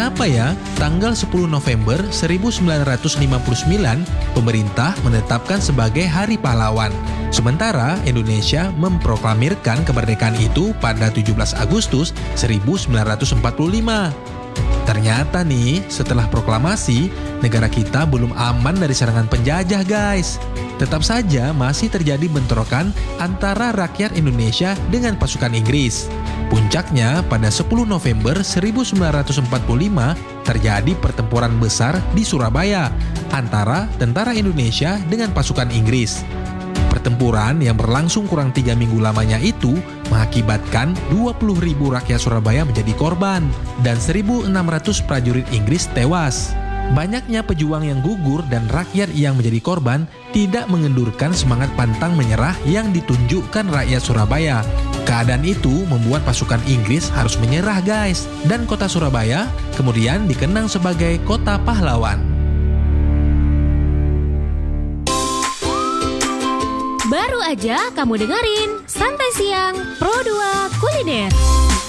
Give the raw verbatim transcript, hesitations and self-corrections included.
Kenapa ya? Tanggal sepuluh November seribu sembilan ratus lima puluh sembilan, pemerintah menetapkan sebagai Hari Pahlawan. Sementara Indonesia memproklamirkan kemerdekaan itu pada tujuh belas Agustus seribu sembilan ratus empat puluh lima. Ternyata nih, setelah proklamasi, negara kita belum aman dari serangan penjajah, guys. Tetap saja masih terjadi bentrokan antara rakyat Indonesia dengan pasukan Inggris. Puncaknya pada sepuluh November seribu sembilan ratus empat puluh lima terjadi pertempuran besar di Surabaya antara tentara Indonesia dengan pasukan Inggris. Pertempuran yang berlangsung kurang tiga minggu lamanya itu mengakibatkan dua puluh ribu rakyat Surabaya menjadi korban dan seribu enam ratus prajurit Inggris tewas. Banyaknya pejuang yang gugur dan rakyat yang menjadi korban tidak mengendurkan semangat pantang menyerah yang ditunjukkan rakyat Surabaya. Keadaan itu membuat pasukan Inggris harus menyerah, guys, dan kota Surabaya kemudian dikenang sebagai kota pahlawan. Baru aja kamu dengerin Santai Siang Pro dua Kuliner.